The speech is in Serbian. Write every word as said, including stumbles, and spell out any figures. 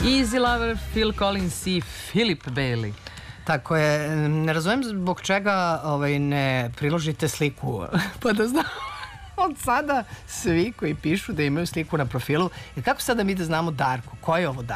Easy Lover, Phil Collins i Philip Bailey. Tako je, ne razumijem zbog čega ovaj, ne priložite sliku, pa da znam od sada svi koji pišu da imaju sliku na profilu. Jer kako sada mi da znamo Darku? Ko je ovo Darko?